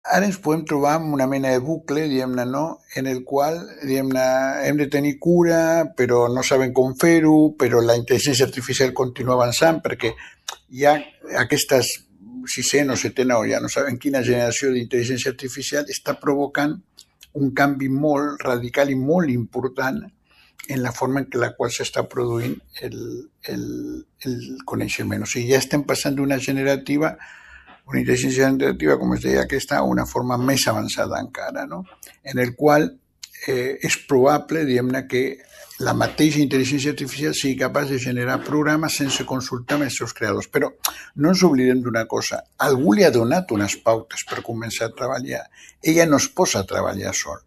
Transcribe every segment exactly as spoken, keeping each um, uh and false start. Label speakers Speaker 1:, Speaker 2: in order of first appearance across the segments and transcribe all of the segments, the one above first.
Speaker 1: Ara ens podem trobar en una mena de bucle, diguem-ne, no?, en el qual, diguem-ne, hem de tenir cura, però no sabem com fer-ho, però la intel·ligència artificial continua avançant, perquè hi ha aquestes sisena o setena, o ja no sabem quina generació d'intel·ligència artificial està provocant un canvi molt radical i molt important en la forma en la qual s'està produint el, el, el coneixement. O sigui, ja estem passant d'una generativa, una intel·ligència generativa, com es deia aquesta, a una forma més avançada encara, no?, en el qual eh, és probable, diguem-ne, que la mateixa intel·ligència artificial sigui capaç de generar programes sense consultar amb els seus creadors. Però no ens oblidem d'una cosa, algú li ha donat unes pautes per començar a treballar. Ella no es posa a treballar sol.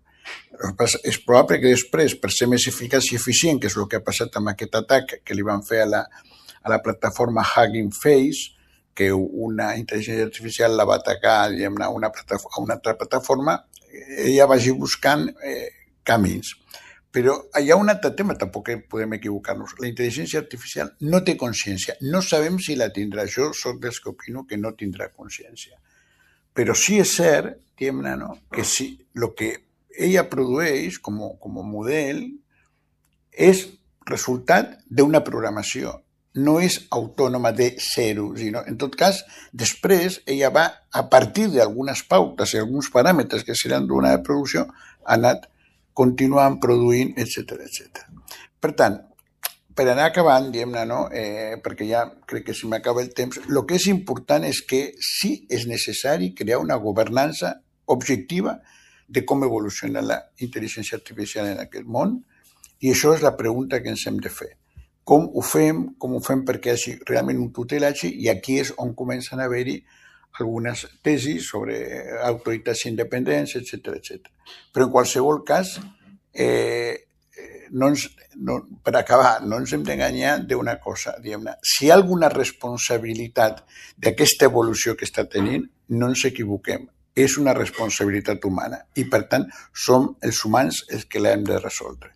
Speaker 1: És probable que després, per ser més eficaç i eficient, que és el que ha passat amb aquest atac que li van fer a la, a la plataforma Hugging Face, que una intel·ligència artificial la va atacar, diguem-ne, a una, a una altra plataforma, ella vagi buscant eh, camins. Però hi ha un altre tema, tampoc podem equivocar-nos. La intel·ligència artificial no té consciència. No sabem si la tindrà. Jo soc dels que opino que no tindrà consciència. Però sí és cert, diguem-ne, no?, que sí, el que ella produeix com, com a model és resultat d'una programació. No és autònoma de zero, sinó, en tot cas, després ella va, a partir d'algunes pautes i alguns paràmetres que seran d'una producció, ha anat continuant produint, etcètera, etcètera. Per tant, per anar acabant, diguem-ne, no?, eh, perquè ja crec que se m'acaba el temps, el que és important és que sí és necessari crear una governança objectiva de com evoluciona la intel·ligència artificial en aquest món, i això és la pregunta que ens hem de fer. Com ho fem, com ho fem perquè hi hagi realment un tutelatge, i aquí és on comencen a haver-hi algunes tesis sobre autoritats independents, etcètera, etcètera. Però en qualsevol cas, eh, no ens, no, per acabar, no ens hem d'enganyar d'una cosa, diguem-ne, si hi ha alguna responsabilitat d'aquesta evolució que està tenint, no ens equivoquem. És una responsabilitat humana i, per tant, som els humans els que l'hem de resoldre.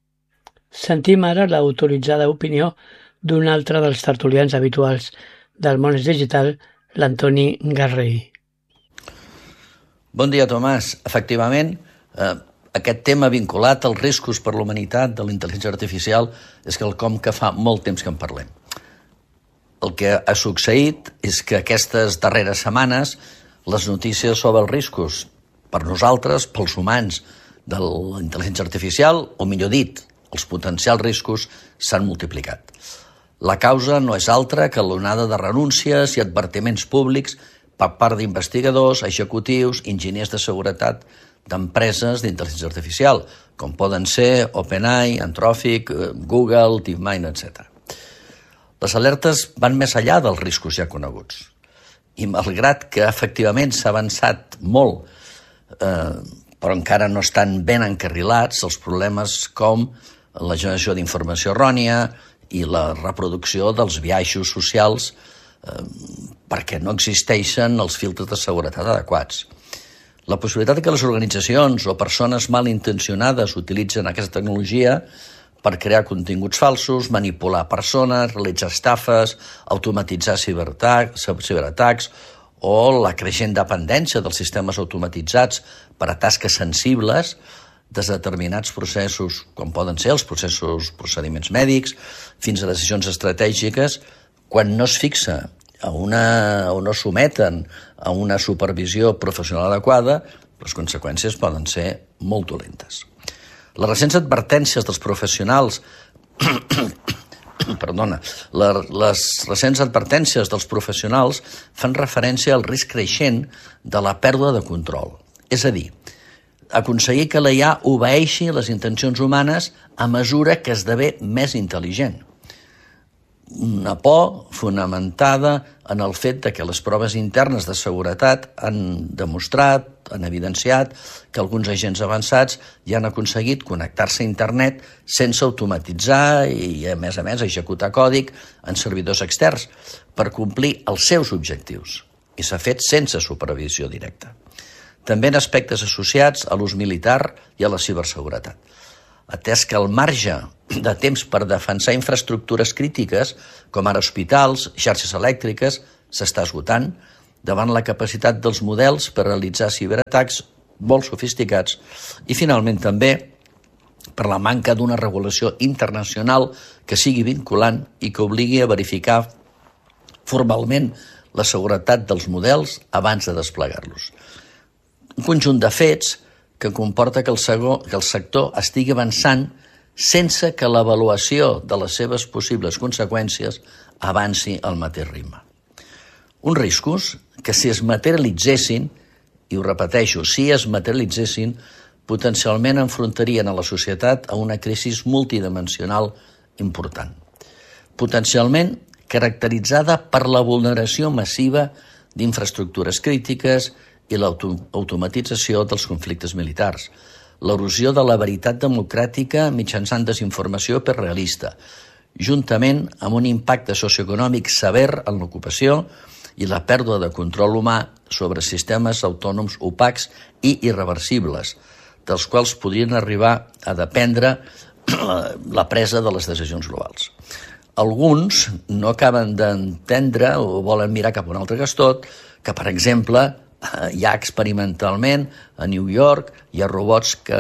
Speaker 2: Sentim ara l'autoritzada opinió d'un altre dels tertulians habituals del Món és Digital, l'Antoni Garrey.
Speaker 3: Bon dia, Tomàs. Efectivament, eh, aquest tema vinculat als riscos per l'humanitat de la intel·ligència artificial és quelcom que fa molt temps que en parlem. El que ha succeït és que aquestes darreres setmanes les notícies sobre els riscos per nosaltres, pels humans, de la intel·ligència artificial, o millor dit, els potencials riscos s'han multiplicat. La causa no és altra que l'onada de renúncies i advertiments públics per part d'investigadors, executius, enginyers de seguretat d'empreses d'intel·ligència artificial, com poden ser OpenAI, Anthropic, Google, DeepMind, etcètera. Les alertes van més enllà dels riscos ja coneguts. I malgrat que efectivament s'ha avançat molt, eh, però encara no estan ben encarrilats els problemes com la generació d'informació errònia i la reproducció dels biaixos socials eh, perquè no existeixen els filtres de seguretat adequats. La possibilitat que les organitzacions o persones malintencionades utilitzen aquesta tecnologia per crear continguts falsos, manipular persones, realitzar estafes, automatitzar ciberatacs, ciberatacs o la creixent dependència dels sistemes automatitzats per a tasques sensibles de determinats processos, com poden ser els processos, procediments mèdics, fins a decisions estratègiques, quan no es fixa a una, o no someten a una supervisió professional adequada, les conseqüències poden ser molt dolentes. Les recents advertències dels professionals perdona, les recents advertències dels professionals fan referència al risc creixent de la pèrdua de control. És a dir, aconseguir que la I A obeeixi les intencions humanes a mesura que esdevé més intel·ligent. Una por fonamentada en el fet de que les proves internes de seguretat han demostrat, han evidenciat que alguns agents avançats ja han aconseguit connectar-se a internet sense automatitzar i, a més a més, executar còdic en servidors externs per complir els seus objectius. I s'ha fet sense supervisió directa. També en aspectes associats a l'ús militar i a la ciberseguretat. Atès que el marge de temps per defensar infraestructures crítiques, com ara hospitals, xarxes elèctriques, s'està esgotant, davant la capacitat dels models per realitzar ciberatacs molt sofisticats i, finalment, també per la manca d'una regulació internacional que sigui vinculant i que obligui a verificar formalment la seguretat dels models abans de desplegar-los. Un conjunt de fets que comporta que el, segon, que el sector estigui avançant sense que l'avaluació de les seves possibles conseqüències avanci al mateix ritme. Uns riscos que, si es materialitzessin, i ho repeteixo, si es materialitzessin, potencialment enfrontarien a la societat a una crisi multidimensional important. Potencialment caracteritzada per la vulneració massiva d'infraestructures crítiques i l'automatització dels conflictes militars, l'erosió de la veritat democràtica mitjançant desinformació hiperrealista, juntament amb un impacte socioeconòmic sever en l'ocupació i la pèrdua de control humà sobre sistemes autònoms opacs i irreversibles, dels quals podrien arribar a dependre la presa de les decisions globals. Alguns no acaben d'entendre o volen mirar cap a un altre castot que, per exemple, hi ha experimentalment a New York hi ha robots que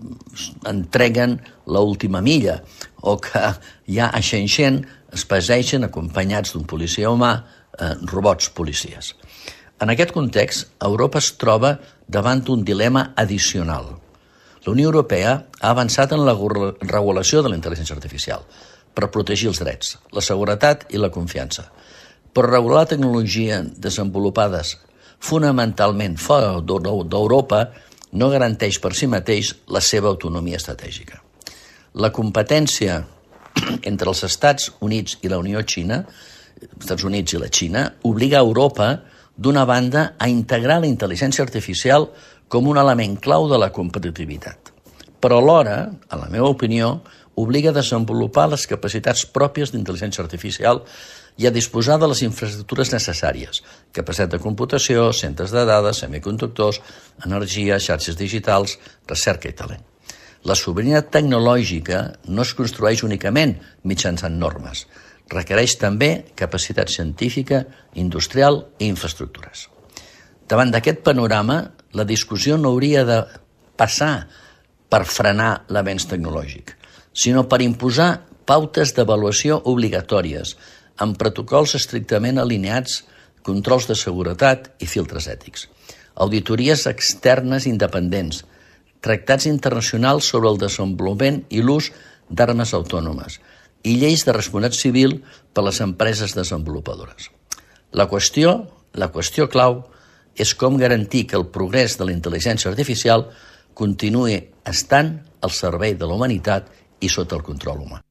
Speaker 3: entreguen l'última milla o que hi ha a Shenzhen es passegen acompanyats d'un policia humà eh, robots policies. En aquest context, Europa es troba davant d'un dilema addicional. La Unió Europea ha avançat en la regulació de la intel·ligència artificial per protegir els drets, la seguretat i la confiança. Però regular la tecnologia desenvolupades fonamentalment fora d'Europa no garanteix per si mateix la seva autonomia estratègica. La competència entre els Estats Units i la Unió Xina, els Estats Units i la Xina, obliga a Europa, d'una banda, a integrar la intel·ligència artificial com un element clau de la competitivitat. Però alhora, en la meva opinió, obliga a desenvolupar les capacitats pròpies d'intel·ligència artificial i a disposar de les infraestructures necessàries, capacitat de computació, centres de dades, semiconductors, energia, xarxes digitals, recerca i talent. La sobirania tecnològica no es construeix únicament mitjançant normes, requereix també capacitat científica, industrial i infraestructures. Davant d'aquest panorama, la discussió no hauria de passar per frenar l'avenç tecnològic, sinó per imposar pautes d'avaluació obligatòries, amb protocols estrictament alineats, controls de seguretat i filtres ètics, auditories externes independents, tractats internacionals sobre el desenvolupament i l'ús d'armes autònomes i lleis de responsabilitat civil per a les empreses desenvolupadores. La qüestió, la qüestió clau és com garantir que el progrés de la intel·ligència artificial continuï estant al servei de la humanitat i sota el control humà.